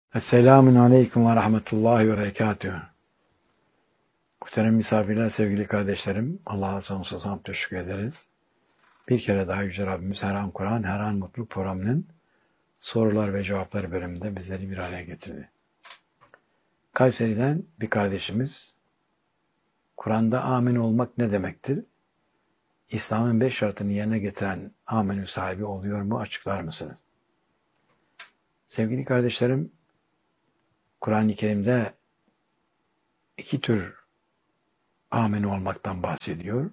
Esselamun Aleyküm ve Rahmetullahi ve Berekatühü. Muhterem misafirler, sevgili kardeşlerim, Allah'a sonsuz hamd teşekkür ederiz. Bir kere daha Yüce Rabbimiz her an Kur'an, her an Mutluluk programının sorular ve cevapları bölümünde bizleri bir araya getirdi. Kayseri'den bir kardeşimiz, Kur'an'da amin olmak ne demektir? İslam'ın 5 şartını yerine getiren amenü sahibi oluyor mu? Açıklar mısınız? Sevgili kardeşlerim, Kur'an-ı Kerim'de iki tür amin olmaktan bahsediyor.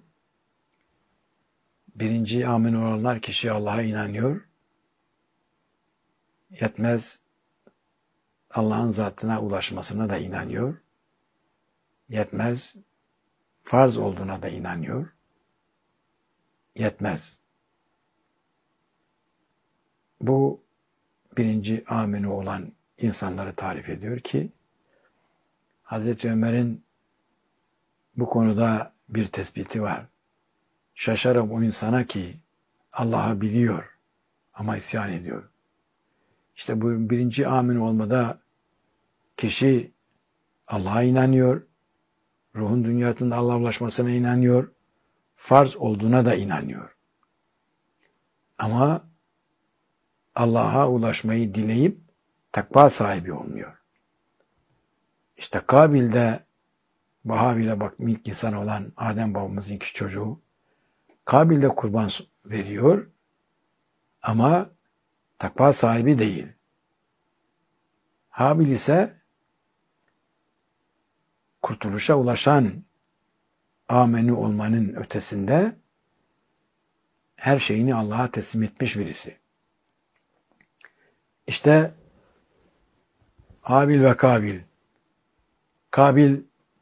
Birinci amin olanlar kişi Allah'a inanıyor. Yetmez, Allah'ın zatına ulaşmasına da inanıyor. Yetmez, farz olduğuna da inanıyor. Yetmez. Bu birinci amini olan insanları tarif ediyor ki Hazreti Ömer'in bu konuda bir tespiti var. Şaşarım o insana ki Allah'ı biliyor ama isyan ediyor. İşte bu birinci amin olmada kişi Allah'a inanıyor, ruhun dünyasında Allah'a ulaşmasına inanıyor, farz olduğuna da inanıyor. Ama Allah'a ulaşmayı dileyip takva sahibi olmuyor. İşte Kabil'de Bahabil'e bak ilk insan olan Adem babamızın iki çocuğu Kabil'de kurban veriyor ama takva sahibi değil. Habil ise kurtuluşa ulaşan amenü olmanın ötesinde her şeyini Allah'a teslim etmiş birisi. İşte Habil ve Kabil. Kabil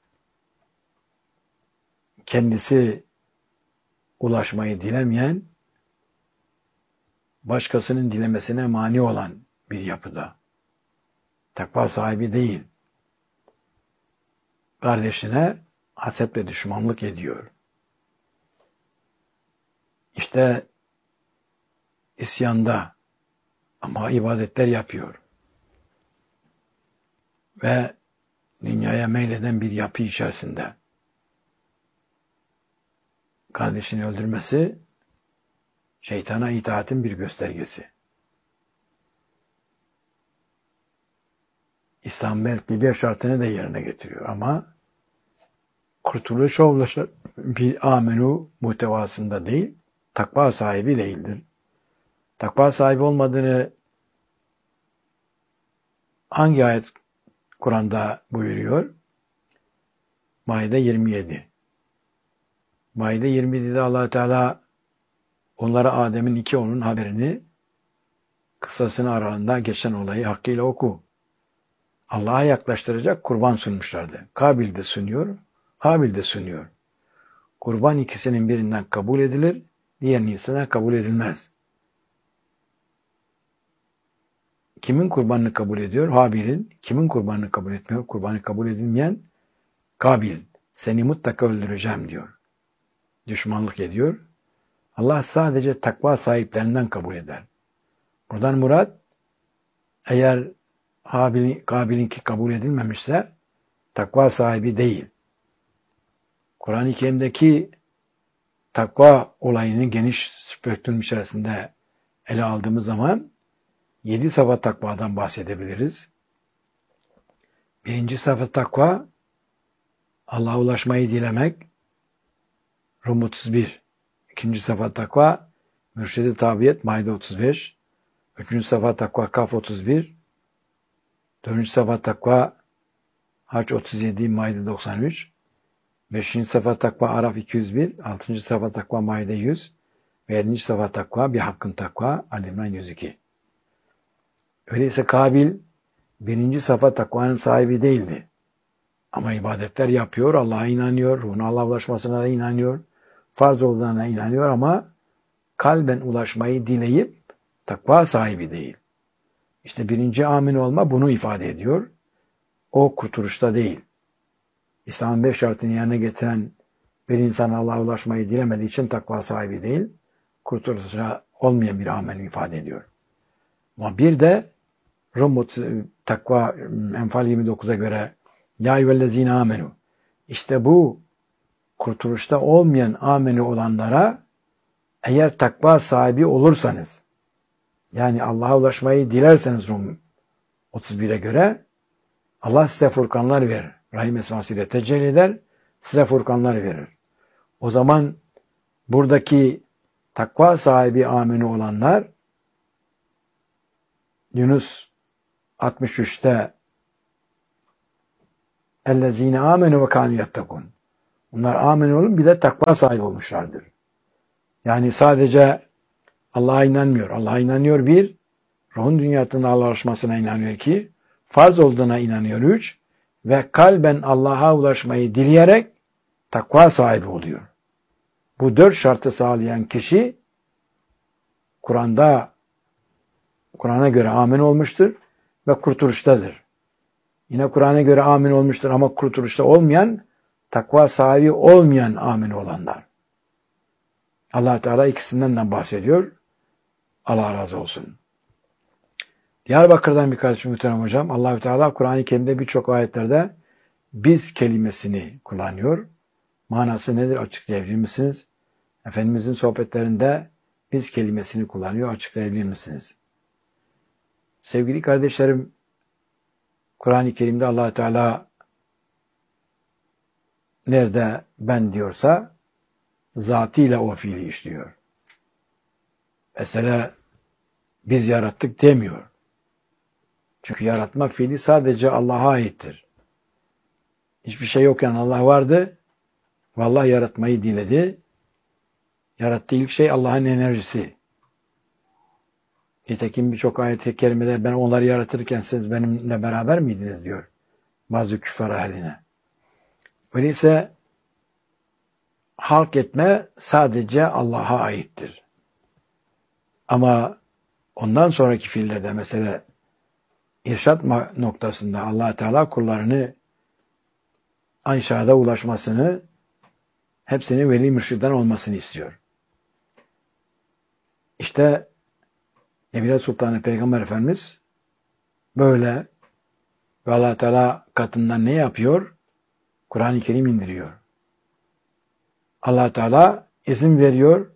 kendisi ulaşmayı dilemeyen, başkasının dilemesine mani olan bir yapıda. Takva sahibi değil. Kardeşine haset ve düşmanlık ediyor. İşte isyanda ama ibadetler yapıyor. Ve dünyaya meyleden bir yapı içerisinde. Kardeşini öldürmesi şeytana itaatin bir göstergesi. İslam belki bir şartını da yerine getiriyor ama kurtuluşa ulaşan bir amenu muhtevasında değil, takva sahibi değildir. Takva sahibi olmadığını hangi ayet Kur'an'da buyuruyor? Maide 27. Maide 27'de Allah Teala onlara Adem'in iki oğlunun haberini, kıssasını aralarında geçen olayı hakkıyla oku. Allah'a yaklaştıracak kurban sunmuşlardı. Kabil de sunuyor, Habil de sunuyor. Kurban ikisinin birinden kabul edilir, diğerinin ise kabul edilmez. Kimin kurbanını kabul ediyor? Habil'in. Kimin kurbanını kabul etmiyor? Kurbanı kabul edilmeyen Kabil. Seni mutlaka öldüreceğim diyor. Düşmanlık ediyor. Allah sadece takva sahiplerinden kabul eder. Buradan murat, eğer Kabil'inki kabul edilmemişse takva sahibi değil. Kur'an-ı Kerim'deki takva olayını geniş spektrum içerisinde ele aldığımız zaman 7 sıfat takvadan bahsedebiliriz. Birinci sıfat takva, Allah'a ulaşmayı dilemek, Rum 31. İkinci sıfat takva, mürşid-i tabiyet, Maide 35. Üçüncü sıfat takva, Kaf 31. Dördüncü sıfat takva, Hac 37, Maide 93. Beşinci sıfat takva, Araf 201. Altıncı sıfat takva, Maide 100. Ve yedinci sıfat takva, bir hakkın takva, Ali İmran 102. Öyleyse Kabil birinci safa takvanın sahibi değildi. Ama ibadetler yapıyor, Allah'a inanıyor, ruhuna Allah'a ulaşmasına da inanıyor, farz olduğuna inanıyor ama kalben ulaşmayı dileyip takva sahibi değil. İşte birinci amin olma bunu ifade ediyor. O kurtuluşta değil. İslam'ın 5 şartını yerine getiren bir insan Allah'a ulaşmayı dilemediği için takva sahibi değil, kurtuluşa olmayan bir amel ifade ediyor. Ama bir de Rum takva Enfal 29'a göre ya eyyühellezine amenu. İşte bu kurtuluşta olmayan ameni olanlara eğer takva sahibi olursanız, yani Allah'a ulaşmayı dilerseniz Rum 31'e göre Allah size furkanlar verir. Rahim esmasıyla tecelli eder, size furkanlar verir. O zaman buradaki takva sahibi ameni olanlar Yunus 63'te ellezine amenu ve kanu yettekun. Bunlar amin olun bir de takva sahibi olmuşlardır. Yani sadece Allah'a inanmıyor. Allah'a inanıyor bir, ruhun dünyasının Allah'a inanıyor iki, farz olduğuna inanıyor üç ve kalben Allah'a ulaşmayı dileyerek takva sahibi oluyor. Bu dört şartı sağlayan kişi Kur'an'a göre amin olmuştur ve kurtuluştadır. Yine Kur'an'a göre amin olmuştur ama kurtuluşta olmayan, takva sahibi olmayan amin olanlar. Allah Teala ikisinden de bahsediyor. Allah razı olsun. Diyarbakır'dan bir kardeşim muhterem hocam. Allah Teala Kur'an-ı Kerim'de birçok ayetlerde biz kelimesini kullanıyor. Manası nedir açıklayabilir misiniz? Efendimizin sohbetlerinde biz kelimesini kullanıyor. Açıklayabilir misiniz? Sevgili kardeşlerim, Kur'an-ı Kerim'de Allah Teala nerede ben diyorsa zatıyla o fiili işliyor. Mesela biz yarattık demiyor. Çünkü yaratma fiili sadece Allah'a aittir. Hiçbir şey yokken Allah vardı. Vallahi yaratmayı diledi. Yarattığı ilk şey Allah'ın enerjisi. Nitekim birçok ayet-i kerimede ben onları yaratırken siz benimle beraber miydiniz diyor. Bazı küffar ehline. Öyleyse halk etme sadece Allah'a aittir. Ama ondan sonraki fiillerde mesela irşat noktasında Allah Teala kullarını aşağıda ulaşmasını, hepsinin veli mürşidden olmasını istiyor. İşte Nebiler Sultanı Peygamber Efendimiz böyle ve Allah Teala katından ne yapıyor? Kur'an-ı Kerim indiriyor. Allah Teala izin veriyor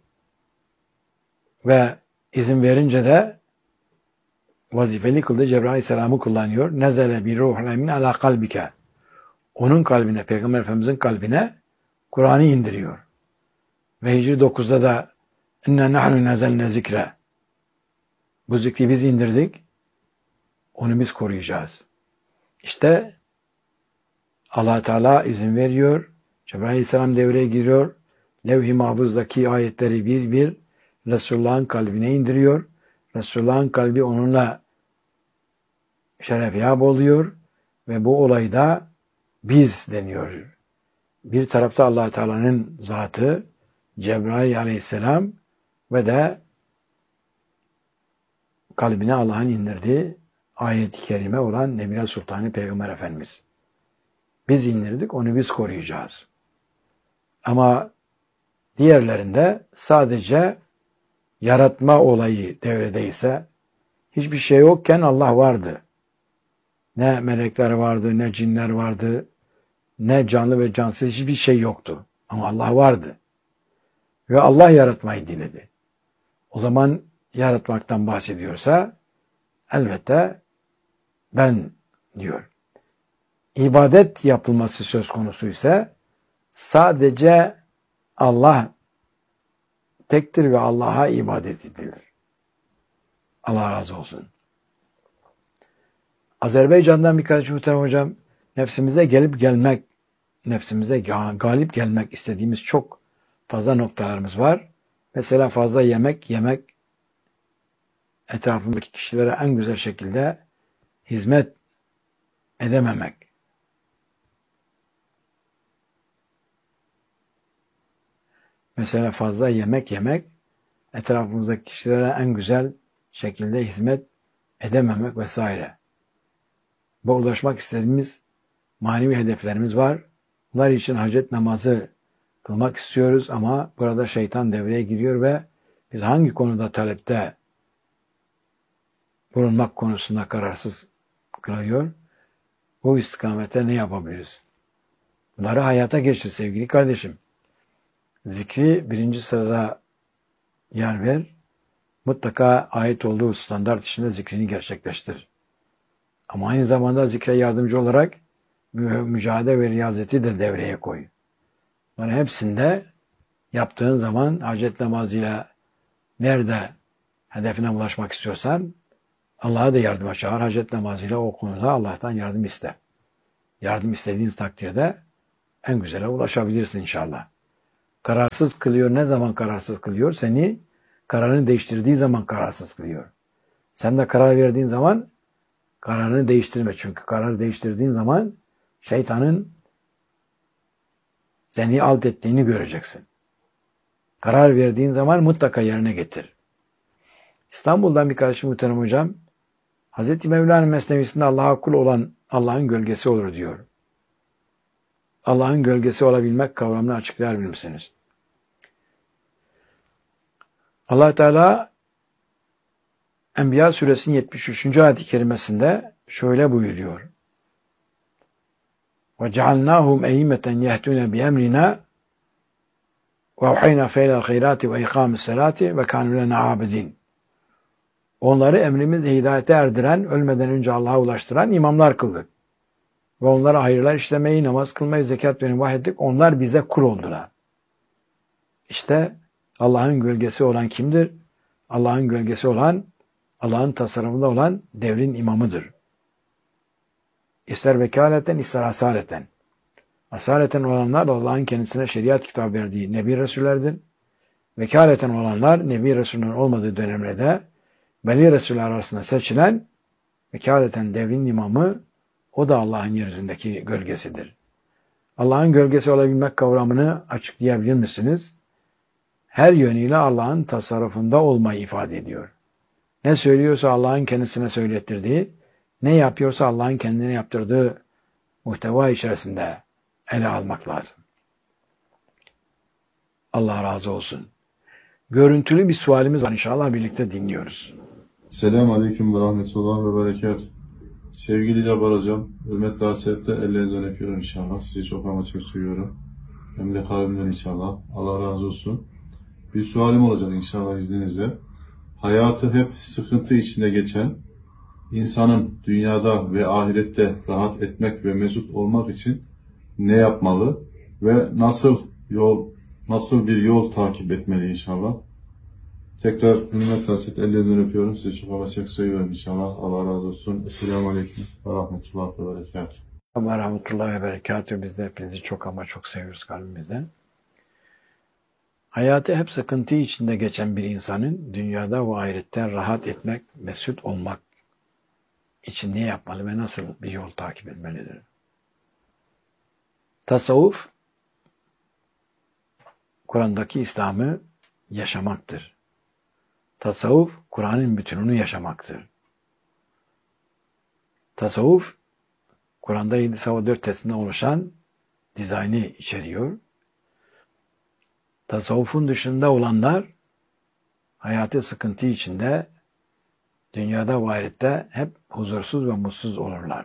ve izin verince de vazifeli kıldığı Cebrail Aleyhisselam'ı kullanıyor. Nezele bir ruhul emin ala kalbike. Onun kalbine, Peygamber Efendimiz'in kalbine Kur'an'ı indiriyor. Ve Hicri 9'da da inne nahnu nezelne zikre. Bu zikri biz indirdik. Onu biz koruyacağız. İşte Allah Teala izin veriyor. Cebrail Aleyhisselam devreye giriyor. Levh-i Mahfuz'daki ayetleri bir bir Resulullah'ın kalbine indiriyor. Resulullah'ın kalbi onunla şerefyab oluyor ve bu olayda biz deniyor. Bir tarafta Allah Teala'nın zatı, Cebrail Aleyhisselam ve de kalbine Allah'ın indirdiği ayet-i kerime olan Nebiler Sultanı Peygamber Efendimiz. Biz indirdik, onu biz koruyacağız. Ama diğerlerinde sadece yaratma olayı devredeyse, hiçbir şey yokken Allah vardı. Ne melekler vardı, ne cinler vardı, ne canlı ve cansız hiçbir şey yoktu. Ama Allah vardı. Ve Allah yaratmayı diledi. O zaman yaratmaktan bahsediyorsa elbette ben diyor. İbadet yapılması söz konusu ise sadece Allah tektir ve Allah'a ibadet edilir. Allah razı olsun. Azerbaycan'dan bir kardeşim muhterem hocam, nefsimize galip gelmek istediğimiz çok fazla noktalarımız var. Mesela fazla yemek etrafındaki kişilere en güzel şekilde hizmet edememek. Mesela fazla yemek etrafımızdaki kişilere en güzel şekilde hizmet edememek vesaire. Bu ulaşmak istediğimiz manevi hedeflerimiz var. Bunlar için hacet namazı kılmak istiyoruz ama burada şeytan devreye giriyor ve biz hangi konuda talepte bulunmak konusunda kılıyor. Bu istikamete ne yapabiliriz? Bunları hayata geçir sevgili kardeşim. Zikri birinci sırada yer ver. Mutlaka ait olduğu standart içinde zikrini gerçekleştir. Ama aynı zamanda zikre yardımcı olarak mücadele ve riyazeti de devreye koy. Bunların hepsinde yaptığın zaman hacet namazıyla nerede hedefine ulaşmak istiyorsan Allah'a da yardıma çağır. Hacet namazıyla o konuda Allah'tan yardım iste. Yardım istediğiniz takdirde en güzele ulaşabilirsin inşallah. Kararsız kılıyor. Ne zaman kararsız kılıyor? Seni kararını değiştirdiği zaman kararsız kılıyor. Sen de karar verdiğin zaman kararını değiştirme. Çünkü kararı değiştirdiğin zaman şeytanın seni alt ettiğini göreceksin. Karar verdiğin zaman mutlaka yerine getir. İstanbul'dan bir kardeşim muhterem hocam, Hazreti Mevla'nın mesnevisinde Allah'a kul olan Allah'ın gölgesi olur diyor. Allah'ın gölgesi olabilmek kavramını açıklayabilir misiniz? Allah Teala Enbiya suresinin 73. ayet-i kerimesinde şöyle buyuruyor. وَجَعَلْنَاهُمْ اَيِّمَّةً يَهْدُونَ بِأَمْرِنَا وَاَوْحَيْنَا فَيْلَ الْخَيْرَاتِ وَاِقَامِ السَّلَاتِ وَكَانُوا لَنَا عَابِدِينَ. Onları emrimizle hidayete erdiren, ölmeden önce Allah'a ulaştıran imamlar kıldık. Ve onlara hayırlar işlemeyi, namaz kılmayı, zekat vermeyi vahyettik. Onlar bize kul oldular. İşte Allah'ın gölgesi olan kimdir? Allah'ın gölgesi olan, Allah'ın tasarrufunda olan devrin imamıdır. İster vekaleten, ister asaleten. Asaleten olanlar Allah'ın kendisine şeriat kitabı verdiği Nebi Resullerdir. Vekaleten olanlar Nebi Resulünün olmadığı dönemlerde Veli Resuller arasında seçilen vekaleten devrin imamı, o da Allah'ın yeryüzündeki gölgesidir. Allah'ın gölgesi olabilmek kavramını açıklayabilir misiniz? Her yönüyle Allah'ın tasarrufunda olmayı ifade ediyor. Ne söylüyorsa Allah'ın kendisine söylettirdiği, ne yapıyorsa Allah'ın kendine yaptırdığı muhteva içerisinde ele almak lazım. Allah razı olsun. Görüntülü bir sualimiz var, inşallah birlikte dinliyoruz. Selamun Aleyküm ve Rahmetullah ve Berekat. Sevgili Cabbar Hocam, hürmetle hasretle ellerinizden öpüyorum inşallah. Sizi çok ama çok seviyorum. Hem de kalbimden inşallah. Allah razı olsun. Bir sualim olacak inşallah izninizle. Hayatı hep sıkıntı içinde geçen, insanın dünyada ve ahirette rahat etmek ve mesut olmak için ne yapmalı ve nasıl bir yol takip etmeli inşallah? Tekrar hürmet hasret ellerinizden öpüyorum. Sizi çok ama çok seviyorum inşallah. Allah razı olsun. Esselamu Aleyküm ve Rahmetullah ve Berekatuhu. Ve Rahmetullah ve Berekatuhu. Biz de hepinizi çok ama çok seviyoruz kalbimizden. Hayatı hep sıkıntı içinde geçen bir insanın dünyada ve ahirette rahat etmek, mesut olmak için ne yapmalı ve nasıl bir yol takip etmelidir? Tasavvuf, Kur'an'daki İslam'ı yaşamaktır. Tasavvuf, Kur'an'ın bütününü yaşamaktır. Tasavvuf, Kur'an'da 7 Safa 4 testinden oluşan dizaynı içeriyor. Tasavvufun dışında olanlar, hayatı sıkıntı içinde, dünyada ve ahirette hep huzursuz ve mutsuz olurlar.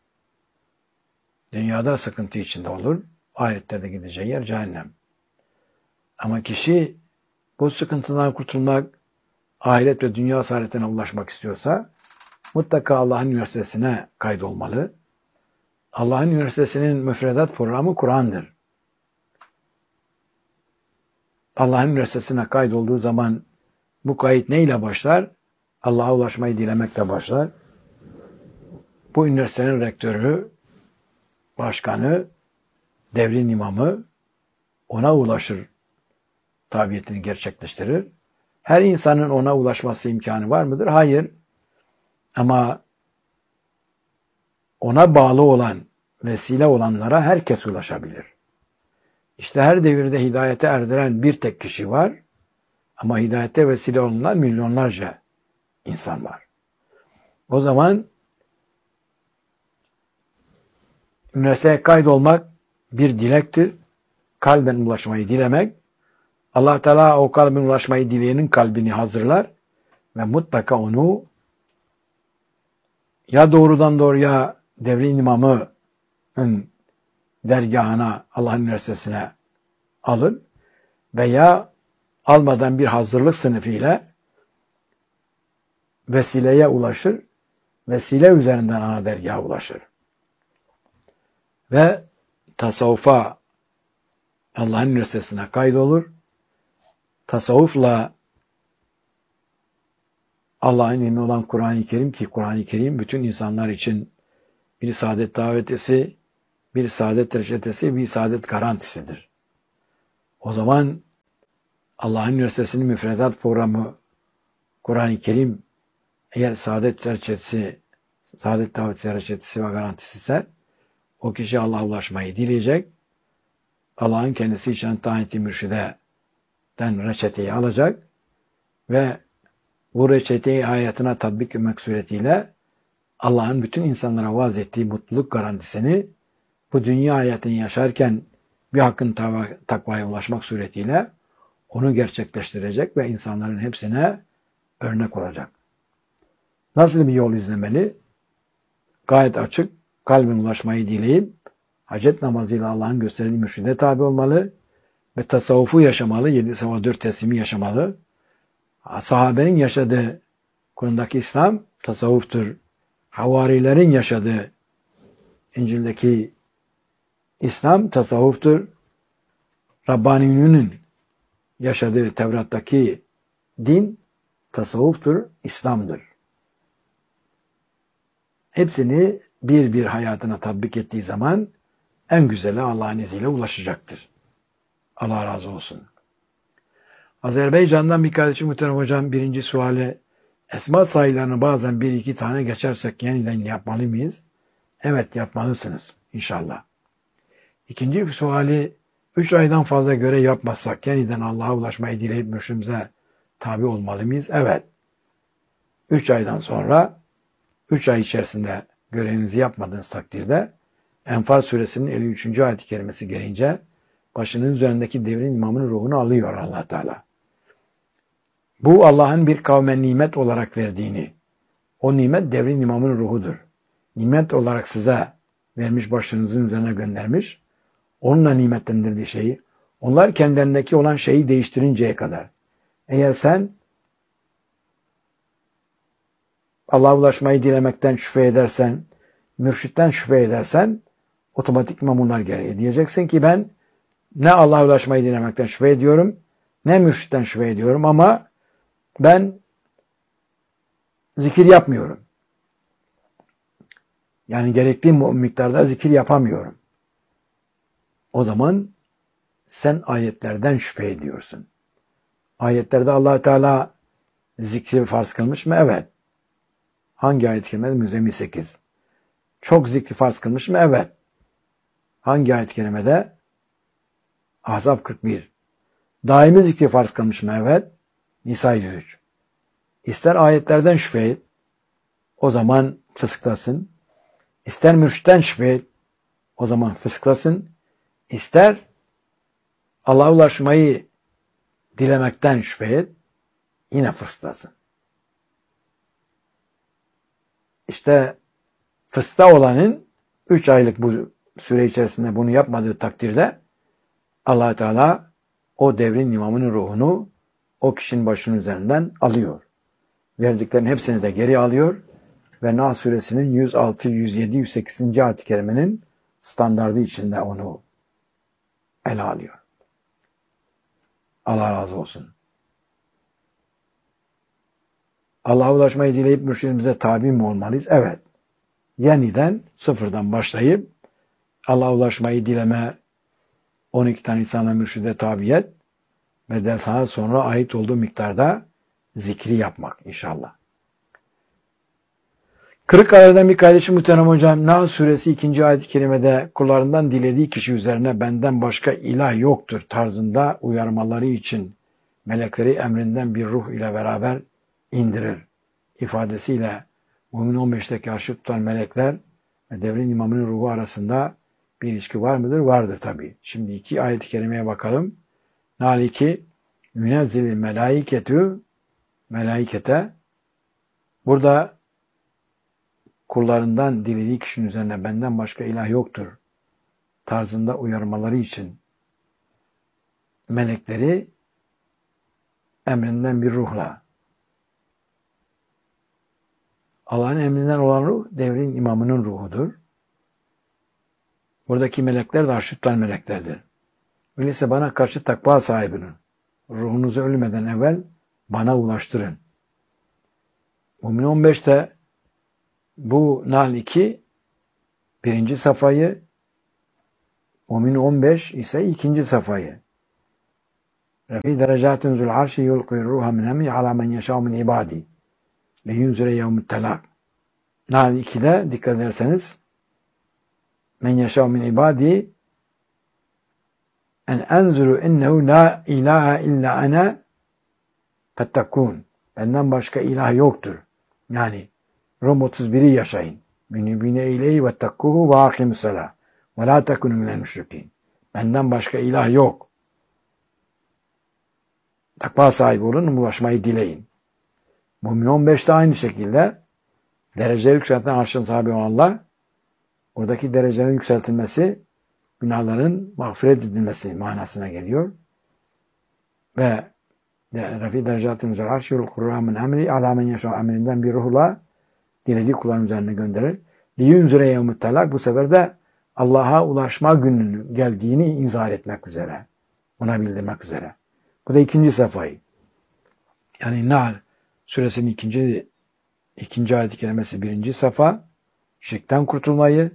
Dünyada sıkıntı içinde olur, ahirette de gideceği yer cehennem. Ama kişi bu sıkıntıdan kurtulmak, ahiret ve dünya saadetine ulaşmak istiyorsa mutlaka Allah'ın üniversitesine kaydolmalı. Allah'ın üniversitesinin müfredat programı Kur'an'dır. Allah'ın üniversitesine kaydolduğu zaman bu kayıt neyle başlar? Allah'a ulaşmayı dilemekle başlar. Bu üniversitenin rektörü, başkanı, devrin imamı ona ulaşır, tabiyetini gerçekleştirir. Her insanın ona ulaşması imkanı var mıdır? Hayır. Ama ona bağlı olan, vesile olanlara herkes ulaşabilir. İşte her devirde hidayete erdiren bir tek kişi var. Ama hidayete vesile olanlar milyonlarca insan var. O zaman üniversiteye kaydolmak bir dilektir. Kalben ulaşmayı dilemek. Allah Teala o kalbin ulaşmayı dileyenin kalbini hazırlar ve mutlaka onu ya doğrudan doğruya devrin imamının dergahına, Allah'ın üniversitesine alır veya almadan bir hazırlık sınıfı ile vesileye ulaşır, vesile üzerinden ana dergaha ulaşır. Ve tasavvufa, Allah'ın üniversitesine kaydolur. Tasavvufla Allah'ın ilmi olan Kur'an-ı Kerim, ki Kur'an-ı Kerim bütün insanlar için bir saadet davetesi, bir saadet reçetesi, bir saadet garantisidir. O zaman Allah'ın üniversitesinin müfredat programı Kur'an-ı Kerim eğer saadet reçetesi, saadet davetesi reçetesi ve garantisi ise o kişi Allah'a ulaşmayı dileyecek. Allah'ın kendisi için tayin ettiği mürşideden reçeteyi alacak ve bu reçeteyi hayatına tatbik etmek suretiyle Allah'ın bütün insanlara vaaz ettiği mutluluk garantisini bu dünya hayatını yaşarken bir hakkın takvaya ulaşmak suretiyle onu gerçekleştirecek ve insanların hepsine örnek olacak. Nasıl bir yol izlemeli? Gayet açık, kalbin ulaşmayı dileyip hacet namazıyla Allah'ın gösterdiği mürşide tabi olmalı ve tasavvufu yaşamalı, 7 sabah 4 teslimi yaşamalı. Sahabenin yaşadığı konudaki İslam tasavvuftur. Havarilerin yaşadığı İncil'deki İslam tasavvuftur. Rabbani'nin yaşadığı Tevrat'taki din tasavvuftur, İslam'dır. Hepsini bir bir hayatına tatbik ettiği zaman en güzeli Allah'ın izniyle ulaşacaktır. Allah razı olsun. Azerbaycan'dan bir kardeşim muhterem hocam birinci suali, esma sayılarını bazen bir iki tane geçersek yeniden yapmalı mıyız? Evet, yapmalısınız inşallah. İkinci suali, 3 aydan fazla görev yapmazsak yeniden Allah'a ulaşmayı dileyip mürşidimize tabi olmalı mıyız? Evet. 3 aydan sonra 3 ay içerisinde görevinizi yapmadığınız takdirde Enfal suresinin 53. ayet-i kerimesi gelince başının üzerindeki devrin imamının ruhunu alıyor Allah Teala. Bu Allah'ın bir kavme nimet olarak verdiğini, o nimet devrin imamının ruhudur. Nimet olarak size vermiş, başınızın üzerine göndermiş, onunla nimetlendirdiği şeyi, onlar kendilerindeki olan şeyi değiştirinceye kadar. Eğer sen Allah'a ulaşmayı dilemekten şüphe edersen, mürşitten şüphe edersen, otomatikman bunlar gereği. Diyeceksin ki ben ne Allah'a ulaşmayı dilemekten şüphe ediyorum, ne mürşitten şüphe ediyorum ama ben zikir yapmıyorum. Yani gerekli miktarda zikir yapamıyorum. O zaman sen ayetlerden şüphe ediyorsun. Ayetlerde Allah Teala zikri farz kılmış mı? Evet. Hangi ayet-i kerimede? Müzzemmil 8. Çok zikri farz kılmış mı? Evet. Hangi ayet-i kerimede? Ahzab 41. Daimi zikri farz kılmış mı? Evet. Nisa 103. İster ayetlerden şüphe et, o zaman fısktasın. İster mürşitten şüphe et, o zaman fısktasın. İster Allah'a ulaşmayı dilemekten şüphe et, yine fısktasın. İşte fıska olanın 3 aylık bu süre içerisinde bunu yapmadığı takdirde Allah Teala o devrin imamının ruhunu o kişinin başının üzerinden alıyor. Verdiklerinin hepsini de geri alıyor ve Nahl suresinin 106, 107, 108. ayet-i kerimenin standardı içinde onu ele alıyor. Allah razı olsun. Allah'a ulaşmayı dileyip mürşidimize tabi mi olmalıyız? Evet. Yeniden sıfırdan başlayıp Allah'a ulaşmayı dileme, 12 tane insana mürşide tabiyet ve daha sonra ait olduğu miktarda zikri yapmak inşallah. Kırıkkale'den bir kardeşim muhterem hocam, Nahl suresi 2. ayet-i kerimede kullarından dilediği kişi üzerine benden başka ilah yoktur tarzında uyarmaları için melekleri emrinden bir ruh ile beraber indirir ifadesiyle Mümin 15'te karşı tutan melekler ve devrin imamının ruhu arasında bir ilişki var mıdır? Vardır tabii. Şimdi 2 ayet-i kerimeye bakalım. Nahl 2 Yünezzilil melaikete burada kullarından dilediği kişinin üzerine benden başka ilah yoktur tarzında uyarmaları için melekleri emrinden bir ruhla, Allah'ın emrinden olan ruh devrin imamının ruhudur. Buradaki melekler de arşı tutan meleklerdir. Öyleyse bana karşı takva sahibinin ruhunuzu ölmeden evvel bana ulaştırın. Mümin 15'te bu Nahl 2 birinci safayı, Mümin 15 ise ikinci safayı. Refi derecatin zul arşi yulqir ruha min emri ala men yeşâ min ibadi leyunzire yevmut telak. Nahl 2'de dikkat ederseniz men yeşâ min ibadi en enzuru innehu la ilahe illa ana fettekûn. Benden başka ilah yoktur. Yani Rum 31'i yaşayın. Münibine ileyhi vettekûhu ve akimussalâh. Ve la tekunu minel müşrikîn. Benden başka ilah yok. Takva sahibi olun, ulaşmayı dileyin. Mümin 15'te aynı şekilde dereceleri yükselten arşın sahibi olan Allah, oradaki derecelerin yükseltilmesi, günahların mağfiret edilmesi manasına geliyor. Ve Refi derecatın üzere arşi yol kurra min emri ala men yeşâ emrinden bir ruhla dilediği kulların üzerine gönderir. Liyunzire yevmut telak, bu sefer de Allah'a ulaşma gününün geldiğini inzar etmek üzere. Ona bildirmek üzere. Bu da ikinci safayı. Yani Nahl suresinin ikinci ayet-i kerimesi birinci safa, şirkten kurtulmayı,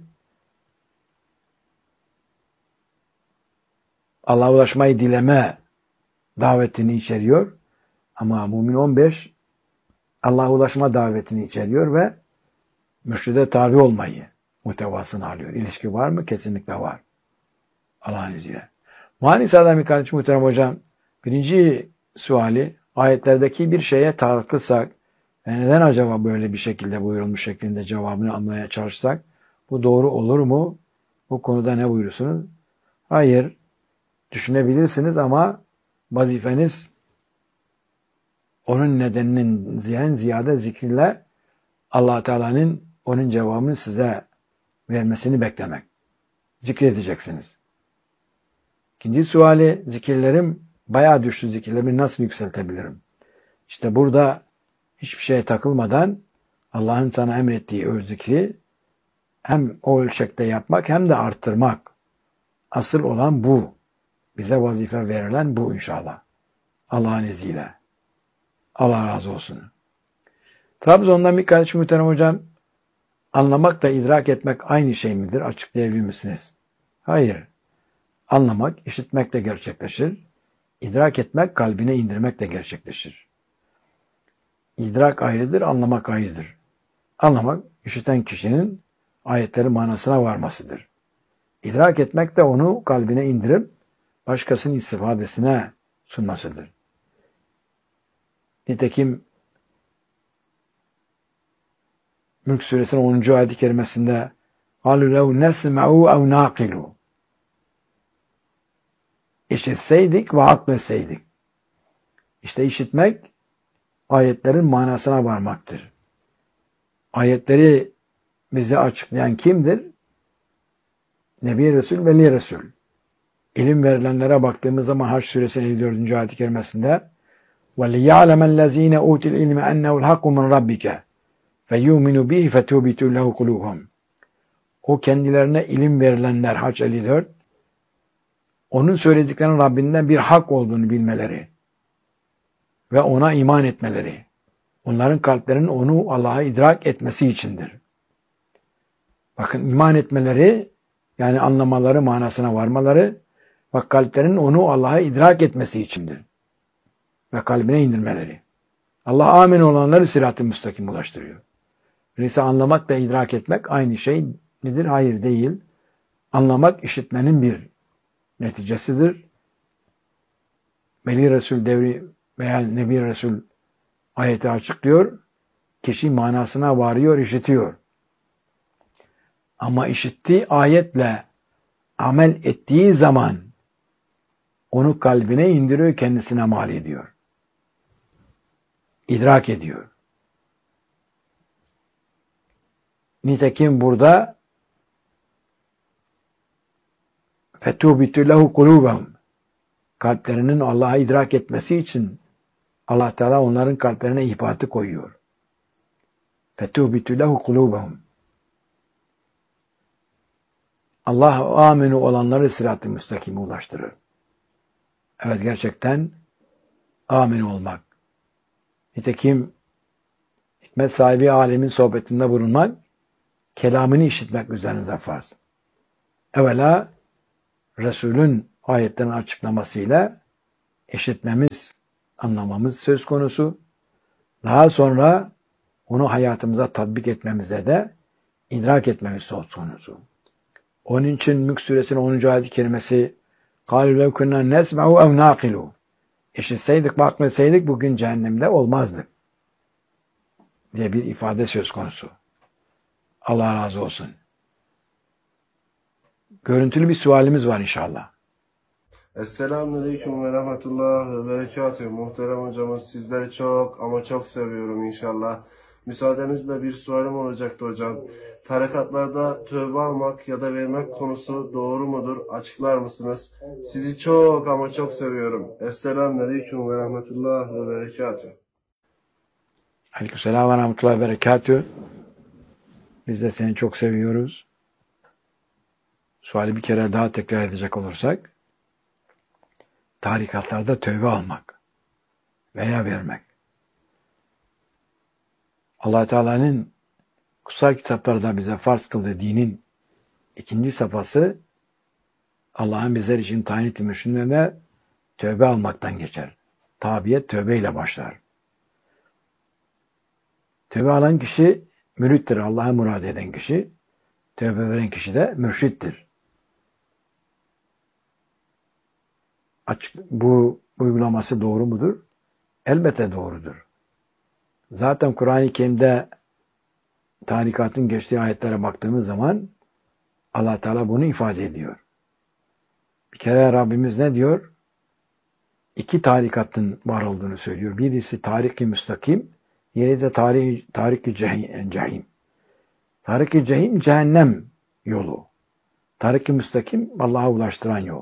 Allah'a ulaşmayı dileme davetini içeriyor. Ama Mümin 15 Allah'a ulaşma davetini içeriyor ve mürşide tabi olmayı muhtevasını alıyor. İlişki var mı? Kesinlikle var. Allah'ın izniyle. Manisa Adami kardeşim muhterem hocam, birinci suali ayetlerdeki bir şeye tartılsak ve neden acaba böyle bir şekilde buyurulmuş şeklinde cevabını almaya çalışsak bu doğru olur mu? Bu konuda ne buyurursunuz? Hayır. Düşünebilirsiniz ama vazifeniz onun nedeninin ziyade zikirle Allah Teala'nın onun cevabını size vermesini beklemek. Zikredeceksiniz. İkinci suali, zikirlerim bayağı düştü, zikirlerimi nasıl yükseltebilirim? İşte burada hiçbir şeye takılmadan Allah'ın sana emrettiği o zikri hem o ölçekte yapmak hem de arttırmak. Asıl olan bu. Bize vazife verilen bu inşallah. Allah'ın izniyle. Allah razı olsun. Trabzon'dan bir kardeşim muhterem hocam, anlamakla idrak etmek aynı şey midir? Açıklayabilir misiniz? Hayır. Anlamak işitmekle gerçekleşir. İdrak etmek kalbine indirmekle gerçekleşir. İdrak ayrıdır, anlamak ayrıdır. Anlamak, işiten kişinin ayetlerin manasına varmasıdır. İdrak etmek de onu kalbine indirip başkasının istifadesine sunmasıdır. Nitekim Mülk Suresinin 10. ayet-i kerimesinde قَالُوا لَوْ نَسْمَعُوا اَوْ نَاقِلُوا İşitseydik ve akletseydik. İşte işitmek ayetlerin manasına varmaktır. Ayetleri bize açıklayan kimdir? Nebi Resul, Veli Resul. İlim verilenlere baktığımız zaman Hac Suresinin 54. ayet-i kerimesinde وَلِيَعْلَمَ الَّذ۪ينَ اُوتِ الْاِلْمَ اَنَّهُ الْحَقُّ مِنْ رَبِّكَ فَيُؤْمِنُوا بِهِ فَتُوبِتُ لَهُ قُلُوبُهُمْ. O kendilerine ilim verilenler, Hac 54, onun söylediklerinin Rabbinden bir hak olduğunu bilmeleri ve ona iman etmeleri, onların kalplerinin onu Allah'a idrak etmesi içindir. Bakın, iman etmeleri, yani anlamaları, manasına varmaları ve kalplerinin onu Allah'a idrak etmesi içindir. Ve kalbine indirmeleri. Allah amin olanları sırat-ı müstakim ulaştırıyor. Öyleyse anlamak ve idrak etmek aynı şey midir? Hayır, değil. Anlamak işitmenin bir neticesidir. Veli Resul devri veya Nebi Resul ayeti açıklıyor. Kişi manasına varıyor, işitiyor. Ama işittiği ayetle amel ettiği zaman onu kalbine indiriyor, kendisine mal ediyor. İdrak ediyor. Nitekim burada فَتُوبِتُ لَهُ قُلُوبَهُمْ kalplerinin Allah'ı idrak etmesi için Allah Teala onların kalplerine ihbatı koyuyor. فَتُوبِتُ لَهُ قُلُوبَهُمْ Allah aminu olanları sırat-ı müstakime ulaştırır. Evet, gerçekten amin olmak. Nitekim hikmet sahibi alemin sohbetinde bulunmak, kelamını işitmek üzerinize farz. Evvela Resul'ün ayetlerin açıklamasıyla işitmemiz, anlamamız söz konusu. Daha sonra onu hayatımıza tatbik etmemizde de idrak etmemiz söz konusu. Onun için Mülk Suresinin 10. ayet-i kerimesi قَالُوا لَوْ كُنَّا نَسْمَعُ اَوْ نَاقِلُوا İşitseydik, bakmasaydık bugün cehennemde olmazdık diye bir ifade söz konusu. Allah razı olsun. Görüntülü bir sualimiz var inşallah. Esselamun ve rahmetullah ve berekatuhu. Muhterem hocamız, sizleri çok ama çok seviyorum inşallah. Müsaadenizle bir sualim olacaktı hocam. Tarikatlarda tövbe almak ya da vermek konusu doğru mudur? Açıklar mısınız? Sizi çok ama çok seviyorum. Esselamun ve rahmetullah ve berekatuhu. Aleykümselam ve rahmetullah ve berekatuhu. Biz de seni çok seviyoruz. Suali bir kere daha tekrar edecek olursak, tarikatlarda tövbe almak veya vermek. Allah Teala'nın kutsal kitaplarda bize farz kıldığı dinin ikinci safhası Allah'ın bizler için tayin ettiği mürşidine tövbe almaktan geçer. Tabiyet tövbeyle başlar. Tövbe alan kişi mürittir. Allah'a murad eden kişi. Tövbe veren kişi de mürşittir. Bu uygulaması doğru mudur? Elbette doğrudur. Zaten Kur'an-ı Kerim'de tarikatın geçtiği ayetlere baktığımız zaman Allah Teala bunu ifade ediyor. Bir kere Rabbimiz ne diyor? İki tarikatın var olduğunu söylüyor. Birisi tarik-i müstakim, diğeri de tarik-i cehim. Tarik-i cehim cehennem yolu. Tarik-i müstakim Allah'a ulaştıran yol.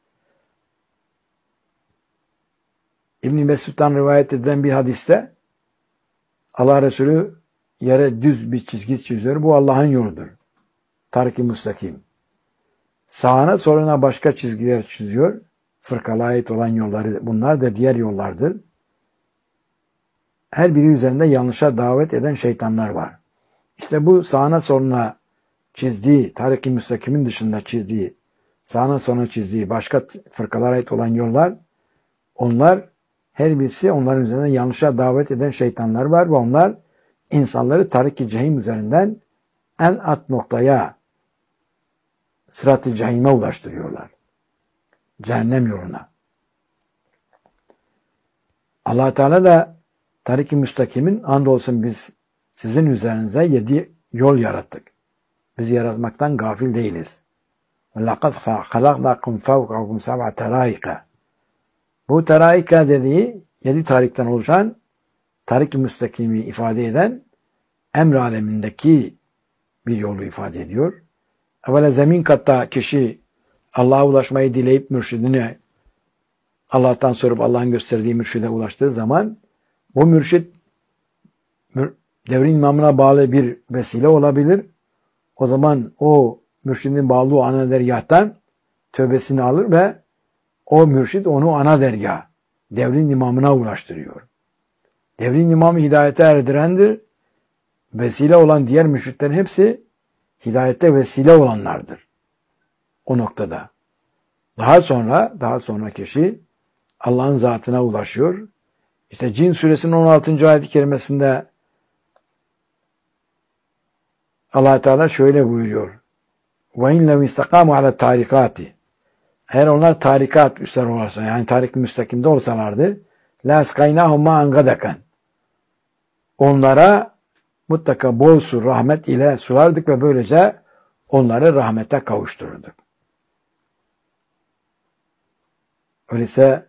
İbn-i Mesud'dan rivayet edilen bir hadiste Allah Resulü yere düz bir çizgi çiziyor. Bu Allah'ın yoludur. Tarik-i müstakim. Sağına soluna başka çizgiler çiziyor. Fırkalara ait olan yolları, bunlar da diğer yollardır. Her biri üzerinde yanlışa davet eden şeytanlar var. İşte bu sağına soluna çizdiği, tarik-i müstakimin dışında çizdiği, sağına soluna çizdiği başka fırkalara ait olan yollar, onlar her birisi onların üzerinde yanlışa davet eden şeytanlar var ve onlar insanları tarik-i cehim üzerinden en alt noktaya, sırat-ı cehime ulaştırıyorlar. Cehennem yoluna. Allah Teala da tarik-i müstakimin andolsun biz sizin üzerinize 7 yol yarattık. Biz yaratmaktan gafil değiliz. وَلَقَدْ خَلَقْنَاكُمْ فَوْقَكُمْ سَبْعَ تَرَائِقَ Bu teraika dediği 7 tarikten oluşan tarik-i müstakimi ifade eden emr alemindeki bir yolu ifade ediyor. Evvela zemin katta kişi Allah'a ulaşmayı dileyip mürşidine Allah'tan sorup Allah'ın gösterdiği mürşide ulaştığı zaman bu mürşid devrin imamına bağlı bir vesile olabilir. O zaman o mürşidin bağlı ana dergâhtan tövbesini alır ve o mürşid onu ana dergâh, devrin imamına ulaştırıyor. Devrin imamı hidayete erdirendir. Vesile olan diğer mürşitlerin hepsi hidayette vesile olanlardır. O noktada. Daha sonra kişi Allah'ın zatına ulaşıyor. İşte Cin suresinin 16. ayet-i kerimesinde Allah Teala şöyle buyuruyor. وَاِنْ لَوْ اِسْتَقَامُوا عَلَى التَّارِكَاتِ Eğer onlar tarikat üstler olursa, yani tarik-i müstakimde olsalardı, لَاسْقَيْنَاهُمْ مَا اَنْغَدَكًا Onlara mutlaka bol su, rahmet ile sulardık ve böylece onları rahmete kavuştururduk. Öyleyse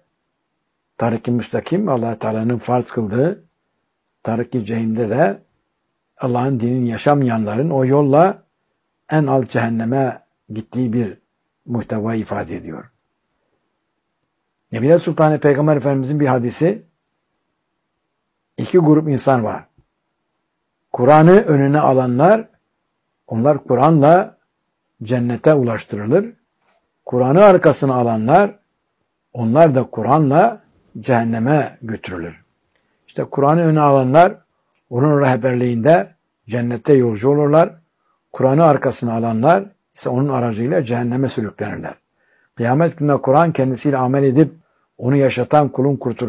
tarik-i müstakim Allah Teala'nın farz kıldığı tarik-i cehimde de Allah'ın dinini yaşamayanların o yolla en alt cehenneme gittiği bir muhteva ifade ediyor. Nebiler Sultanı Peygamber Efendimizin bir hadisi, iki grup insan var. Kur'an'ı önüne alanlar, onlar Kur'an'la cennete ulaştırılır. Kur'an'ı arkasına alanlar, onlar da Kur'an'la cehenneme götürülür. İşte Kur'an'ı öne alanlar, onun rehberliğinde cennette yolcu olurlar. Kur'an'ı arkasına alanlar ise onun aracıyla cehenneme sürüklenirler. Kıyamet gününe Kur'an kendisiyle amel edip onu yaşatan kulun kurtuluşu